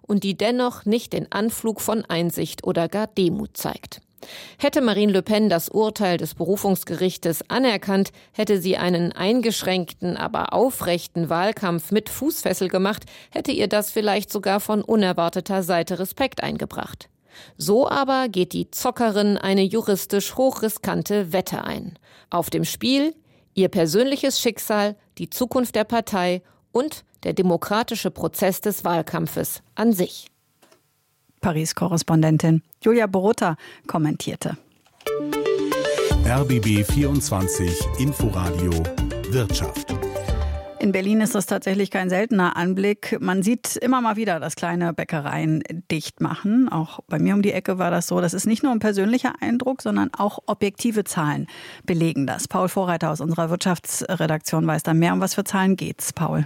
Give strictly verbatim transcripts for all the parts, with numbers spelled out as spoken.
und die dennoch nicht den Anflug von Einsicht oder gar Demut zeigt. Hätte Marine Le Pen das Urteil des Berufungsgerichtes anerkannt, hätte sie einen eingeschränkten, aber aufrechten Wahlkampf mit Fußfessel gemacht, hätte ihr das vielleicht sogar von unerwarteter Seite Respekt eingebracht. So aber geht die Zockerin eine juristisch hochriskante Wette ein. Auf dem Spiel ihr persönliches Schicksal, die Zukunft der Partei und der demokratische Prozess des Wahlkampfes an sich. Paris-Korrespondentin Julia Borota kommentierte. R B B vierundzwanzig Inforadio Wirtschaft. In Berlin ist das tatsächlich kein seltener Anblick. Man sieht immer mal wieder, dass kleine Bäckereien dicht machen. Auch bei mir um die Ecke war das so. Das ist nicht nur ein persönlicher Eindruck, sondern auch objektive Zahlen belegen das. Paul Vorreiter aus unserer Wirtschaftsredaktion weiß da mehr. Um was für Zahlen geht's, Paul?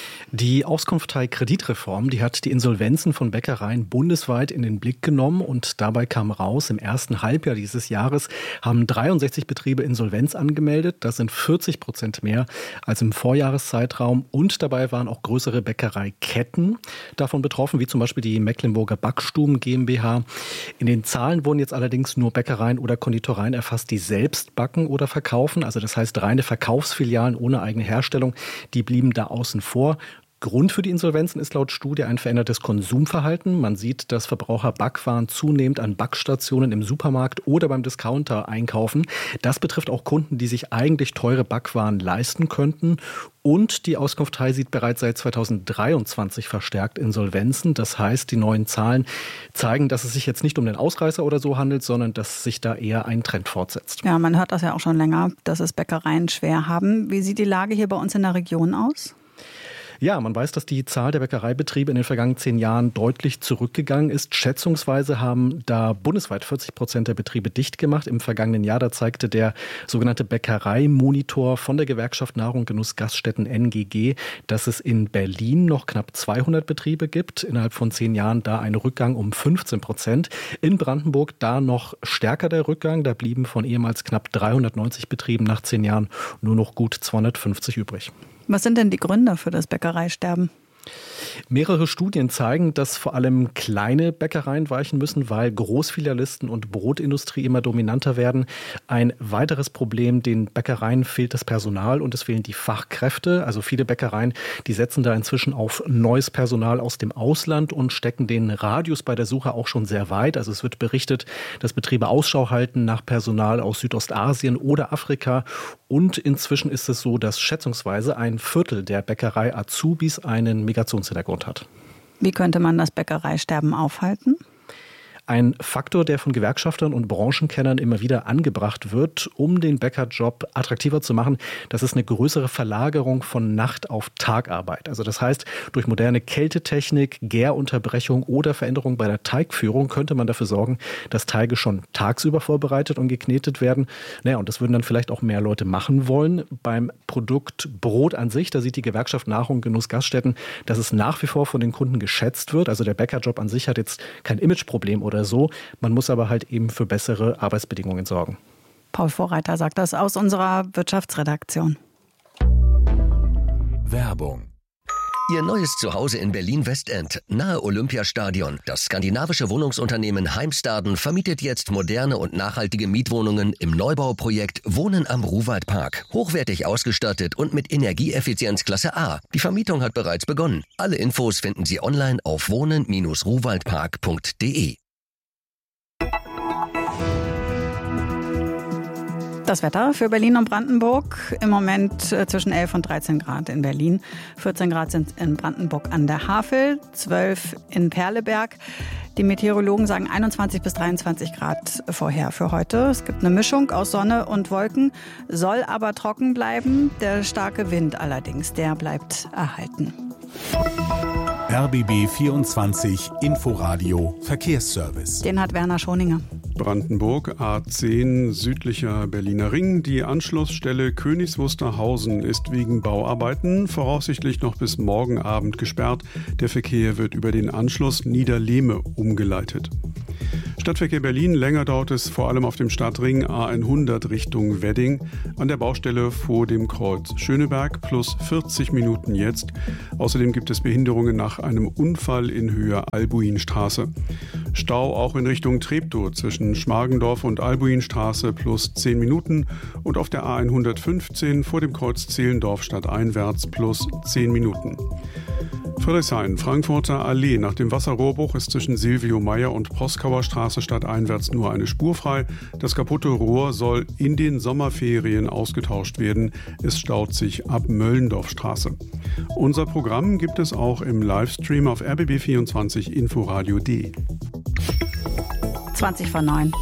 Die Auskunftei-Kreditreform, die hat die Insolvenzen von Bäckereien bundesweit in den Blick genommen und dabei kam raus, im ersten Halbjahr dieses Jahres haben dreiundsechzig Betriebe Insolvenz angemeldet. Das sind vierzig Prozent mehr als im Vorjahreszeitraum und dabei waren auch größere Bäckereiketten davon betroffen, wie zum Beispiel die Mecklenburger Backstuben GmbH. In den Zahlen wurden jetzt allerdings nur Bäckereien oder Konditoreien erfasst, die selbst backen oder verkaufen. Also das heißt reine Verkaufsfilialen ohne eigene Herstellung, die blieben da außen vor. Grund für die Insolvenzen ist laut Studie ein verändertes Konsumverhalten. Man sieht, dass Verbraucher Backwaren zunehmend an Backstationen im Supermarkt oder beim Discounter einkaufen. Das betrifft auch Kunden, die sich eigentlich teure Backwaren leisten könnten. Und die Auskunftei sieht bereits seit zweitausenddreiundzwanzig verstärkt Insolvenzen. Das heißt, die neuen Zahlen zeigen, dass es sich jetzt nicht um den Ausreißer oder so handelt, sondern dass sich da eher ein Trend fortsetzt. Ja, man hört das ja auch schon länger, dass es Bäckereien schwer haben. Wie sieht die Lage hier bei uns in der Region aus? Ja, man weiß, dass die Zahl der Bäckereibetriebe in den vergangenen zehn Jahren deutlich zurückgegangen ist. Schätzungsweise haben da bundesweit vierzig Prozent der Betriebe dicht gemacht. Im vergangenen Jahr, da zeigte der sogenannte Bäckereimonitor von der Gewerkschaft Nahrung, Genuss, Gaststätten N G G, dass es in Berlin noch knapp zweihundert Betriebe gibt. Innerhalb von zehn Jahren da ein Rückgang um fünfzehn Prozent. In Brandenburg da noch stärker der Rückgang. Da blieben von ehemals knapp dreihundertneunzig Betrieben nach zehn Jahren nur noch gut zweihundertfünfzig übrig. Was sind denn die Gründe für das Bäckereisterben? Mehrere Studien zeigen, dass vor allem kleine Bäckereien weichen müssen, weil Großfilialisten und Brotindustrie immer dominanter werden. Ein weiteres Problem, den Bäckereien fehlt das Personal und es fehlen die Fachkräfte. Also viele Bäckereien, die setzen da inzwischen auf neues Personal aus dem Ausland und stecken den Radius bei der Suche auch schon sehr weit. Also es wird berichtet, dass Betriebe Ausschau halten nach Personal aus Südostasien oder Afrika. Und inzwischen ist es so, dass schätzungsweise ein Viertel der Bäckerei-Azubis einen Migrationshintergrund hat. Wie könnte man das Bäckereisterben aufhalten? Ein Faktor, der von Gewerkschaftern und Branchenkennern immer wieder angebracht wird, um den Bäckerjob attraktiver zu machen, das ist eine größere Verlagerung von Nacht- auf Tagarbeit. Also das heißt, durch moderne Kältetechnik, Gärunterbrechung oder Veränderung bei der Teigführung könnte man dafür sorgen, dass Teige schon tagsüber vorbereitet und geknetet werden. Naja, und das würden dann vielleicht auch mehr Leute machen wollen. Beim Produkt Brot an sich, da sieht die Gewerkschaft Nahrung, Genuss, Gaststätten, dass es nach wie vor von den Kunden geschätzt wird. Also der Bäckerjob an sich hat jetzt kein Imageproblem oder oder so. Man muss aber halt eben für bessere Arbeitsbedingungen sorgen. Paul Vorreiter sagt das aus unserer Wirtschaftsredaktion. Werbung. Ihr neues Zuhause in Berlin-Westend, nahe Olympiastadion. Das skandinavische Wohnungsunternehmen Heimstaden vermietet jetzt moderne und nachhaltige Mietwohnungen im Neubauprojekt Wohnen am Ruwaldpark. Hochwertig ausgestattet und mit Energieeffizienz Klasse A. Die Vermietung hat bereits begonnen. Alle Infos finden Sie online auf wohnen Bindestrich ruwaldpark punkt de. Das Wetter für Berlin und Brandenburg im Moment äh, zwischen elf und dreizehn Grad in Berlin. vierzehn Grad sind in Brandenburg an der Havel, zwölf in Perleberg. Die Meteorologen sagen einundzwanzig bis dreiundzwanzig Grad vorher für heute. Es gibt eine Mischung aus Sonne und Wolken, soll aber trocken bleiben. Der starke Wind allerdings, der bleibt erhalten. R B B vierundzwanzig Inforadio Verkehrsservice. Den hat Werner Schoninger. Brandenburg A zehn südlicher Berliner Ring. Die Anschlussstelle Königs Wusterhausen ist wegen Bauarbeiten voraussichtlich noch bis morgen Abend gesperrt. Der Verkehr wird über den Anschluss Niederlehme umgeleitet. Stadtverkehr Berlin, länger dauert es vor allem auf dem Stadtring A hundert Richtung Wedding an der Baustelle vor dem Kreuz Schöneberg plus vierzig Minuten jetzt. Außerdem gibt es Behinderungen nach einem Unfall in Höhe Albuinstraße. Stau auch in Richtung Treptow zwischen Schmargendorf und Albuinstraße plus zehn Minuten und auf der A hundertfünfzehn vor dem Kreuz Zehlendorf stadteinwärts plus zehn Minuten. Friedrichshain, Frankfurter Allee. Nach dem Wasserrohrbruch ist zwischen Silvio Meyer und Proskauer Straße stadteinwärts nur eine Spur frei. Das kaputte Rohr soll in den Sommerferien ausgetauscht werden. Es staut sich ab Möllendorfstraße. Unser Programm gibt es auch im Livestream auf r b b vierundzwanzig inforadio punkt de. zwanzig vor neun.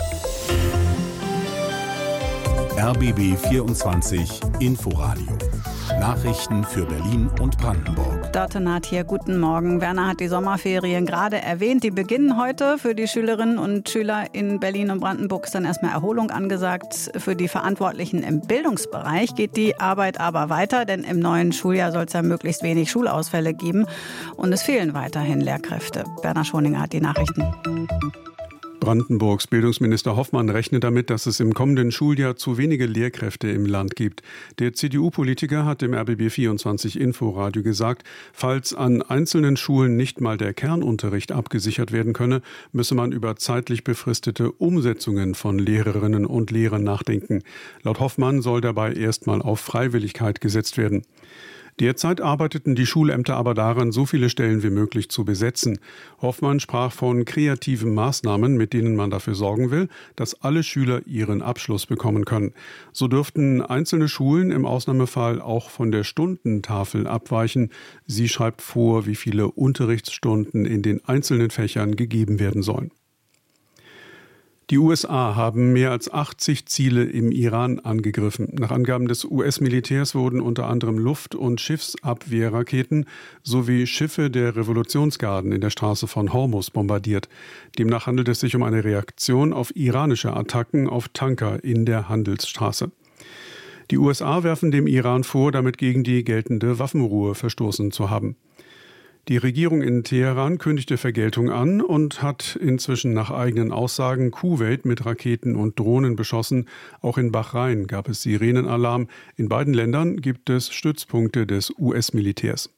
R B B vierundzwanzig Inforadio. Nachrichten für Berlin und Brandenburg. Dörte Naht hier, guten Morgen. Werner hat die Sommerferien gerade erwähnt. Die beginnen heute. Für die Schülerinnen und Schüler in Berlin und Brandenburg ist dann erstmal Erholung angesagt. Für die Verantwortlichen im Bildungsbereich geht die Arbeit aber weiter, denn im neuen Schuljahr soll es ja möglichst wenig Schulausfälle geben. Und es fehlen weiterhin Lehrkräfte. Bernhard Schoninger hat die Nachrichten. Brandenburgs Bildungsminister Hoffmann rechnet damit, dass es im kommenden Schuljahr zu wenige Lehrkräfte im Land gibt. Der C D U-Politiker hat dem R B B vierundzwanzig Inforadio gesagt, falls an einzelnen Schulen nicht mal der Kernunterricht abgesichert werden könne, müsse man über zeitlich befristete Umsetzungen von Lehrerinnen und Lehrern nachdenken. Laut Hoffmann soll dabei erstmal auf Freiwilligkeit gesetzt werden. Derzeit arbeiteten die Schulämter aber daran, so viele Stellen wie möglich zu besetzen. Hoffmann sprach von kreativen Maßnahmen, mit denen man dafür sorgen will, dass alle Schüler ihren Abschluss bekommen können. So dürften einzelne Schulen im Ausnahmefall auch von der Stundentafel abweichen. Sie schreibt vor, wie viele Unterrichtsstunden in den einzelnen Fächern gegeben werden sollen. Die U S A haben mehr als achtzig Ziele im Iran angegriffen. Nach Angaben des U S-Militärs wurden unter anderem Luft- und Schiffsabwehrraketen sowie Schiffe der Revolutionsgarden in der Straße von Hormuz bombardiert. Demnach handelt es sich um eine Reaktion auf iranische Attacken auf Tanker in der Handelsstraße. Die U S A werfen dem Iran vor, damit gegen die geltende Waffenruhe verstoßen zu haben. Die Regierung in Teheran kündigte Vergeltung an und hat inzwischen nach eigenen Aussagen Kuwait mit Raketen und Drohnen beschossen. Auch in Bahrain gab es Sirenenalarm. In beiden Ländern gibt es Stützpunkte des U S-Militärs.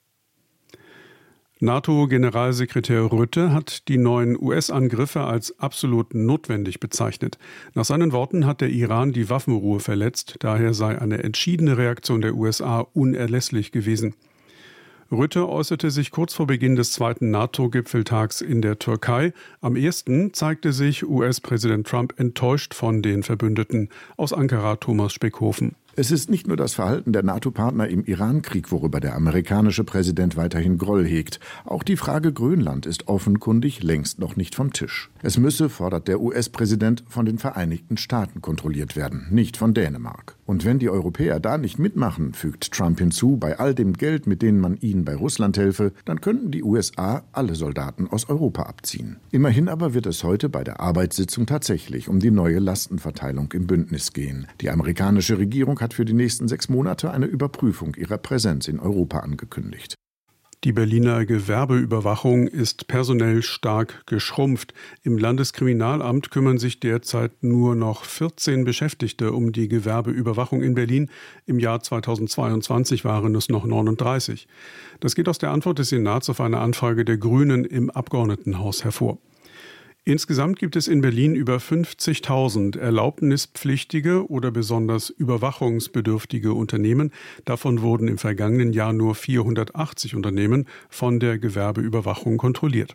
NATO-Generalsekretär Rutte hat die neuen U S-Angriffe als absolut notwendig bezeichnet. Nach seinen Worten hat der Iran die Waffenruhe verletzt. Daher sei eine entschiedene Reaktion der U S A unerlässlich gewesen. Rutte äußerte sich kurz vor Beginn des zweiten NATO-Gipfeltags in der Türkei. Am ersten zeigte sich U S-Präsident Trump enttäuscht von den Verbündeten. Aus Ankara Thomas Speckhofen. Es ist nicht nur das Verhalten der NATO-Partner im Iran-Krieg, worüber der amerikanische Präsident weiterhin Groll hegt. Auch die Frage Grönland ist offenkundig längst noch nicht vom Tisch. Es müsse, fordert der U S-Präsident, von den Vereinigten Staaten kontrolliert werden, nicht von Dänemark. Und wenn die Europäer da nicht mitmachen, fügt Trump hinzu, bei all dem Geld, mit dem man ihnen bei Russland helfe, dann könnten die U S A alle Soldaten aus Europa abziehen. Immerhin aber wird es heute bei der Arbeitssitzung tatsächlich um die neue Lastenverteilung im Bündnis gehen. Die amerikanische Regierung hat für die nächsten sechs Monate eine Überprüfung ihrer Präsenz in Europa angekündigt. Die Berliner Gewerbeüberwachung ist personell stark geschrumpft. Im Landeskriminalamt kümmern sich derzeit nur noch vierzehn Beschäftigte um die Gewerbeüberwachung in Berlin. Im Jahr zweitausendzweiundzwanzig waren es noch neununddreißig. Das geht aus der Antwort des Senats auf eine Anfrage der Grünen im Abgeordnetenhaus hervor. Insgesamt gibt es in Berlin über fünfzigtausend erlaubnispflichtige oder besonders überwachungsbedürftige Unternehmen. Davon wurden im vergangenen Jahr nur vierhundertachtzig Unternehmen von der Gewerbeüberwachung kontrolliert.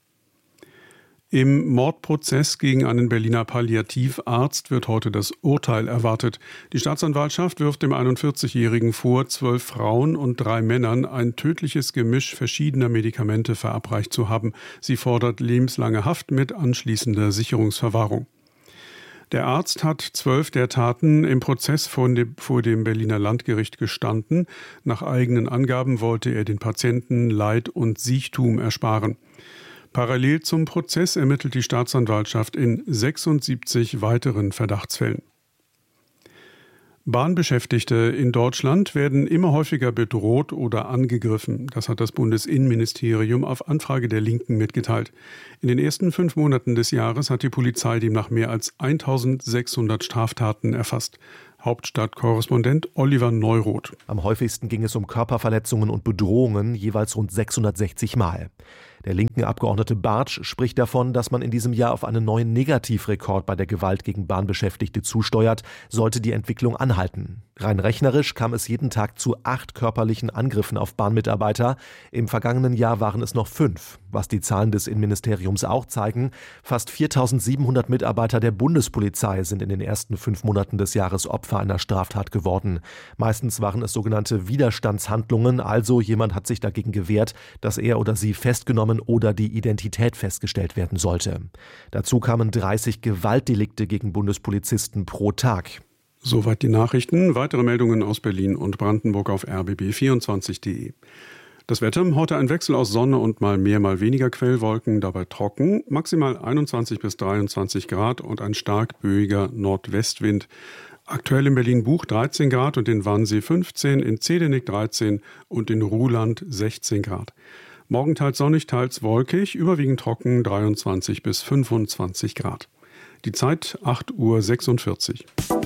Im Mordprozess gegen einen Berliner Palliativarzt wird heute das Urteil erwartet. Die Staatsanwaltschaft wirft dem einundvierzigjährigen vor, zwölf Frauen und drei Männern ein tödliches Gemisch verschiedener Medikamente verabreicht zu haben. Sie fordert lebenslange Haft mit anschließender Sicherungsverwahrung. Der Arzt hat zwölf der Taten im Prozess vor dem, vor dem Berliner Landgericht gestanden. Nach eigenen Angaben wollte er den Patienten Leid und Siechtum ersparen. Parallel zum Prozess ermittelt die Staatsanwaltschaft in sechsundsiebzig weiteren Verdachtsfällen. Bahnbeschäftigte in Deutschland werden immer häufiger bedroht oder angegriffen. Das hat das Bundesinnenministerium auf Anfrage der Linken mitgeteilt. In den ersten fünf Monaten des Jahres hat die Polizei demnach mehr als eintausendsechshundert Straftaten erfasst. Hauptstadtkorrespondent Oliver Neuroth. Am häufigsten ging es um Körperverletzungen und Bedrohungen, jeweils rund sechshundertsechzig Mal. Der linken Abgeordnete Bartsch spricht davon, dass man in diesem Jahr auf einen neuen Negativrekord bei der Gewalt gegen Bahnbeschäftigte zusteuert, sollte die Entwicklung anhalten. Rein rechnerisch kam es jeden Tag zu acht körperlichen Angriffen auf Bahnmitarbeiter. Im vergangenen Jahr waren es noch fünf. Was die Zahlen des Innenministeriums auch zeigen, fast viertausendsiebenhundert Mitarbeiter der Bundespolizei sind in den ersten fünf Monaten des Jahres Opfer einer Straftat geworden. Meistens waren es sogenannte Widerstandshandlungen, also jemand hat sich dagegen gewehrt, dass er oder sie festgenommen oder die Identität festgestellt werden sollte. Dazu kamen dreißig Gewaltdelikte gegen Bundespolizisten pro Tag. Soweit die Nachrichten. Weitere Meldungen aus Berlin und Brandenburg auf r b b vierundzwanzig punkt d e. Das Wetter, heute ein Wechsel aus Sonne und mal mehr, mal weniger Quellwolken, dabei trocken, maximal einundzwanzig bis dreiundzwanzig Grad und ein stark böiger Nordwestwind. Aktuell in Berlin-Buch dreizehn Grad und in Wannsee fünfzehn, in Zedernick dreizehn und in Ruhland sechzehn Grad. Morgen teils sonnig, teils wolkig, überwiegend trocken, dreiundzwanzig bis fünfundzwanzig Grad. Die Zeit acht Uhr sechsundvierzig.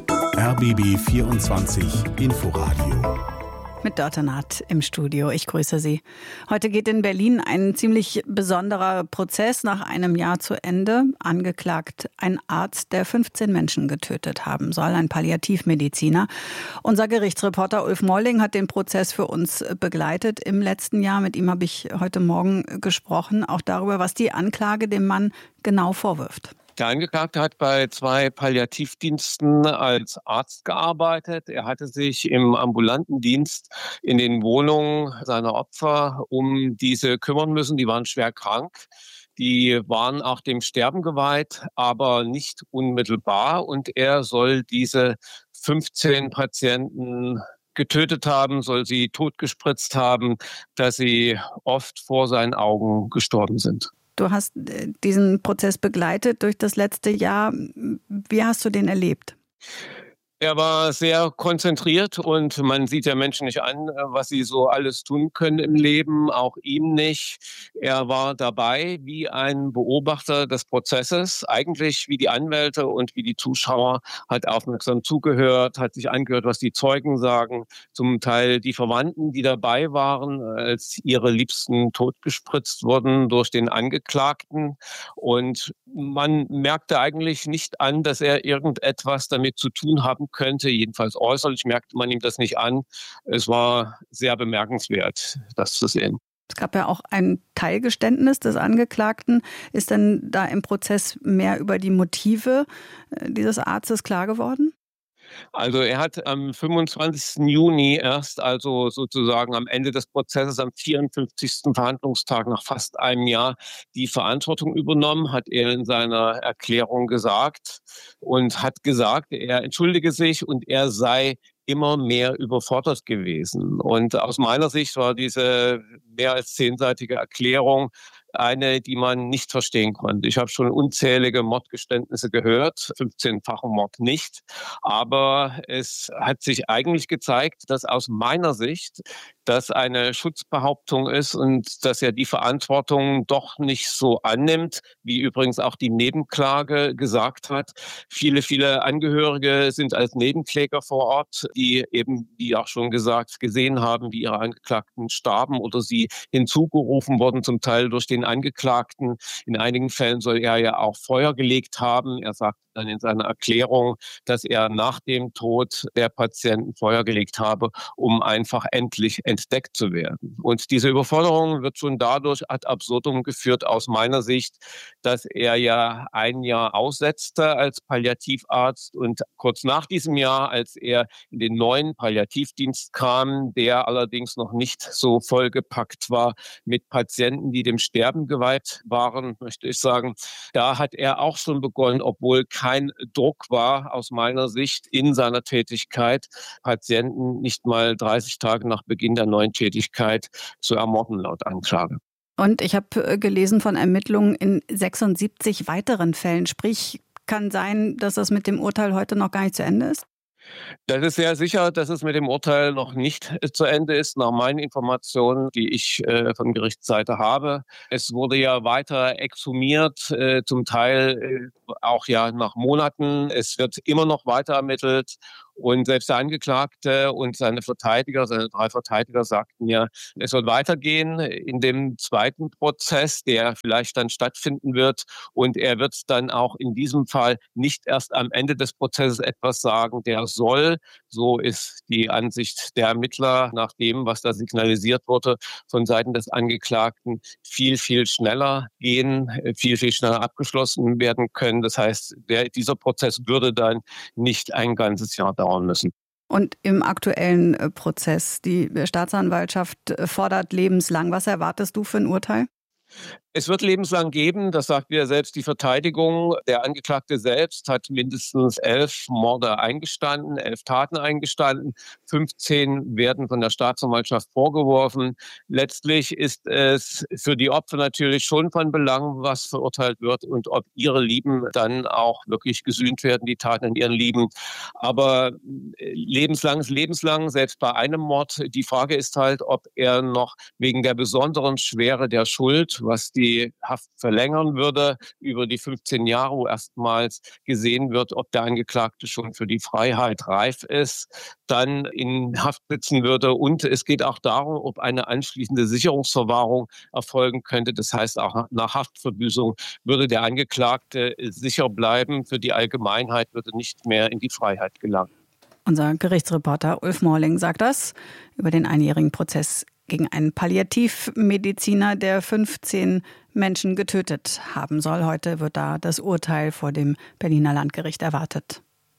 R B B vierundzwanzig Inforadio. Mit Dörte Naht im Studio. Ich grüße Sie. Heute geht in Berlin ein ziemlich besonderer Prozess nach einem Jahr zu Ende. Angeklagt ein Arzt, der fünfzehn Menschen getötet haben soll, ein Palliativmediziner. Unser Gerichtsreporter Ulf Molling hat den Prozess für uns begleitet im letzten Jahr. Mit ihm habe ich heute Morgen gesprochen, auch darüber, was die Anklage dem Mann genau vorwirft. Der Angeklagte hat bei zwei Palliativdiensten als Arzt gearbeitet. Er hatte sich im ambulanten Dienst in den Wohnungen seiner Opfer um diese kümmern müssen. Die waren schwer krank. Die waren auch dem Sterben geweiht, aber nicht unmittelbar. Und er soll diese fünfzehn Patienten getötet haben, soll sie totgespritzt haben, dass sie oft vor seinen Augen gestorben sind. Du hast diesen Prozess begleitet durch das letzte Jahr. Wie hast du den erlebt? Er war sehr konzentriert und man sieht ja Menschen nicht an, was sie so alles tun können im Leben, auch ihm nicht. Er war dabei wie ein Beobachter des Prozesses, eigentlich wie die Anwälte und wie die Zuschauer, hat aufmerksam zugehört, hat sich angehört, was die Zeugen sagen, zum Teil die Verwandten, die dabei waren, als ihre Liebsten totgespritzt wurden durch den Angeklagten. Und man merkte eigentlich nicht an, dass er irgendetwas damit zu tun haben könnte. Jedenfalls äußerlich merkte man ihm das nicht an. Es war sehr bemerkenswert, das zu sehen. Es gab ja auch ein Teilgeständnis des Angeklagten. Ist denn da im Prozess mehr über die Motive dieses Arztes klar geworden? Also er hat am fünfundzwanzigsten Juni erst, also sozusagen am Ende des Prozesses, am vierundfünfzigsten Verhandlungstag nach fast einem Jahr, die Verantwortung übernommen, hat er in seiner Erklärung gesagt und hat gesagt, er entschuldige sich und er sei immer mehr überfordert gewesen. Und aus meiner Sicht war diese mehr als zehnseitige Erklärung eine, die man nicht verstehen konnte. Ich habe schon unzählige Mordgeständnisse gehört, fünfzehnfachen Mord nicht. Aber es hat sich eigentlich gezeigt, dass aus meiner Sicht das eine Schutzbehauptung ist und dass er die Verantwortung doch nicht so annimmt, wie übrigens auch die Nebenklage gesagt hat. Viele, viele Angehörige sind als Nebenkläger vor Ort, die eben, wie auch schon gesagt, gesehen haben, wie ihre Angeklagten starben oder sie hinzugerufen wurden, zum Teil durch den Angeklagten. In einigen Fällen soll er ja auch Feuer gelegt haben. Er sagt dann in seiner Erklärung, dass er nach dem Tod der Patienten Feuer gelegt habe, um einfach endlich entdeckt zu werden. Und diese Überforderung wird schon dadurch ad absurdum geführt aus meiner Sicht, dass er ja ein Jahr aussetzte als Palliativarzt und kurz nach diesem Jahr, als er in den neuen Palliativdienst kam, der allerdings noch nicht so vollgepackt war mit Patienten, die dem Sterben geweiht waren, möchte ich sagen, da hat er auch schon begonnen, obwohl kein Druck war aus meiner Sicht in seiner Tätigkeit, Patienten nicht mal dreißig Tage nach Beginn der neuen Tätigkeit zu ermorden, laut Anklage. Und ich habe gelesen von Ermittlungen in sechsundsiebzig weiteren Fällen. Sprich, kann sein, dass das mit dem Urteil heute noch gar nicht zu Ende ist? Das ist sehr sicher, dass es mit dem Urteil noch nicht zu Ende ist, nach meinen Informationen, die ich äh, von Gerichtsseite habe. Es wurde ja weiter exhumiert, äh, zum Teil äh, auch ja nach Monaten. Es wird immer noch weiter ermittelt. Und selbst der Angeklagte und seine Verteidiger, seine drei Verteidiger sagten ja, es soll weitergehen in dem zweiten Prozess, der vielleicht dann stattfinden wird. Und er wird dann auch in diesem Fall nicht erst am Ende des Prozesses etwas sagen. Der soll, so ist die Ansicht der Ermittler, nach dem, was da signalisiert wurde, von Seiten des Angeklagten, viel, viel schneller gehen, viel, viel schneller abgeschlossen werden können. Das heißt, der, dieser Prozess würde dann nicht ein ganzes Jahr dauern müssen. Und im aktuellen Prozess, die Staatsanwaltschaft fordert lebenslang. Was erwartest du für ein Urteil? Es wird lebenslang geben, das sagt ja selbst die Verteidigung. Der Angeklagte selbst hat mindestens elf Morde eingestanden, elf Taten eingestanden. fünfzehn werden von der Staatsanwaltschaft vorgeworfen. Letztlich ist es für die Opfer natürlich schon von Belang, was verurteilt wird und ob ihre Lieben dann auch wirklich gesühnt werden, die Taten an ihren Lieben. Aber lebenslang ist lebenslang, selbst bei einem Mord. Die Frage ist halt, ob er noch wegen der besonderen Schwere der Schuld, was die Haft verlängern würde über die fünfzehn Jahre, wo erstmals gesehen wird, ob der Angeklagte schon für die Freiheit reif ist, dann in Haft sitzen würde. Und es geht auch darum, ob eine anschließende Sicherungsverwahrung erfolgen könnte. Das heißt, auch nach Haftverbüßung würde der Angeklagte sicher bleiben. Für die Allgemeinheit würde nicht mehr in die Freiheit gelangen. Unser Gerichtsreporter Ulf Morling sagt das über den einjährigen Prozess gegen einen Palliativmediziner, der fünfzehn Menschen getötet haben soll. Heute wird da das Urteil vor dem Berliner Landgericht erwartet.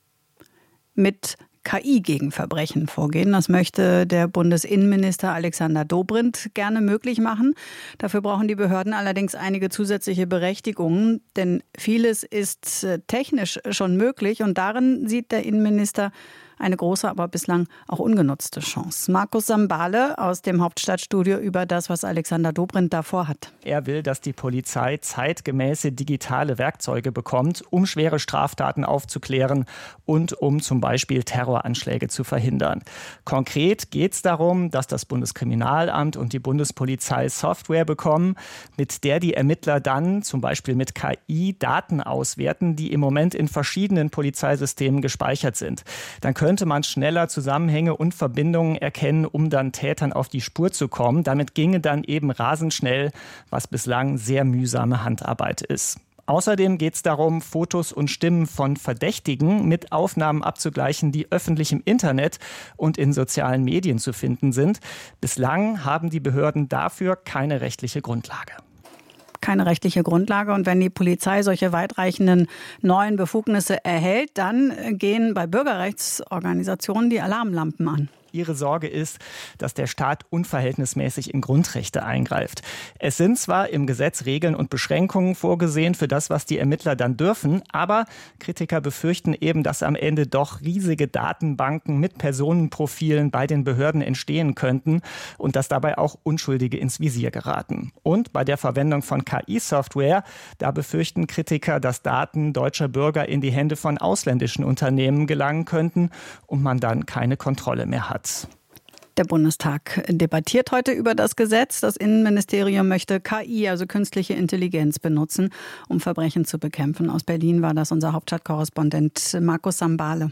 Mit K I gegen Verbrechen vorgehen, das möchte der Bundesinnenminister Alexander Dobrindt gerne möglich machen. Dafür brauchen die Behörden allerdings einige zusätzliche Berechtigungen, denn vieles ist technisch schon möglich und darin sieht der Innenminister eine große, aber bislang auch ungenutzte Chance. Markus Sambale aus dem Hauptstadtstudio über das, was Alexander Dobrindt da vorhat. Er will, dass die Polizei zeitgemäße digitale Werkzeuge bekommt, um schwere Straftaten aufzuklären und um zum Beispiel Terroranschläge zu verhindern. Konkret geht es darum, dass das Bundeskriminalamt und die Bundespolizei Software bekommen, mit der die Ermittler dann zum Beispiel mit K I Daten auswerten, die im Moment in verschiedenen Polizeisystemen gespeichert sind. Dann können könnte man schneller Zusammenhänge und Verbindungen erkennen, um dann Tätern auf die Spur zu kommen. Damit ginge dann eben rasend schnell, was bislang sehr mühsame Handarbeit ist. Außerdem geht es darum, Fotos und Stimmen von Verdächtigen mit Aufnahmen abzugleichen, die öffentlich im Internet und in sozialen Medien zu finden sind. Bislang haben die Behörden dafür keine rechtliche Grundlage. Keine rechtliche Grundlage. Und wenn die Polizei solche weitreichenden neuen Befugnisse erhält, dann gehen bei Bürgerrechtsorganisationen die Alarmlampen an. Ihre Sorge ist, dass der Staat unverhältnismäßig in Grundrechte eingreift. Es sind zwar im Gesetz Regeln und Beschränkungen vorgesehen für das, was die Ermittler dann dürfen, aber Kritiker befürchten eben, dass am Ende doch riesige Datenbanken mit Personenprofilen bei den Behörden entstehen könnten und dass dabei auch Unschuldige ins Visier geraten. Und bei der Verwendung von K I-Software, da befürchten Kritiker, dass Daten deutscher Bürger in die Hände von ausländischen Unternehmen gelangen könnten und man dann keine Kontrolle mehr hat. Der Bundestag debattiert heute über das Gesetz. Das Innenministerium möchte K I, also künstliche Intelligenz, benutzen, um Verbrechen zu bekämpfen. Aus Berlin war das unser Hauptstadtkorrespondent Markus Sambale.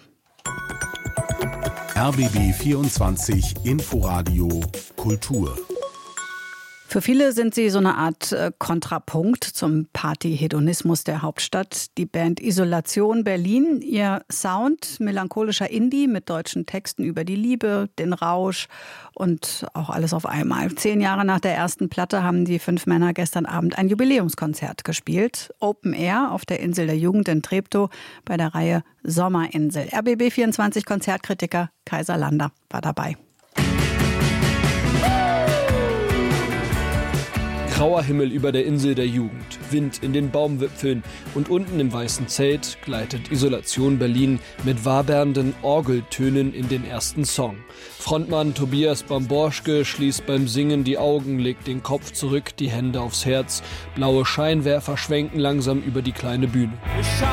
R B B vierundzwanzig Inforadio Kultur. Für viele sind sie so eine Art äh, Kontrapunkt zum Partyhedonismus der Hauptstadt. Die Band Isolation Berlin, ihr Sound, melancholischer Indie mit deutschen Texten über die Liebe, den Rausch und auch alles auf einmal. Zehn Jahre nach der ersten Platte haben die fünf Männer gestern Abend ein Jubiläumskonzert gespielt. Open Air auf der Insel der Jugend in Treptow bei der Reihe Sommerinsel. R B B vierundzwanzig Konzertkritiker Kaiser Lander war dabei. Grauer Himmel über der Insel der Jugend, Wind in den Baumwipfeln und unten im weißen Zelt gleitet Isolation Berlin mit wabernden Orgeltönen in den ersten Song. Frontmann Tobias Bamborschke schließt beim Singen die Augen, legt den Kopf zurück, die Hände aufs Herz. Blaue Scheinwerfer schwenken langsam über die kleine Bühne.